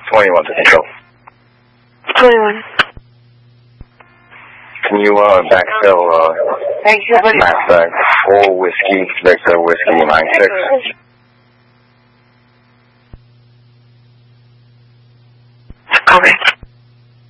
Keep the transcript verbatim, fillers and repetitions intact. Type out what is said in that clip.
twenty-one to control. twenty-one. Can you uh, backfill uh, Thank you, buddy. Master four whiskey, Victor whiskey nine six? Okay.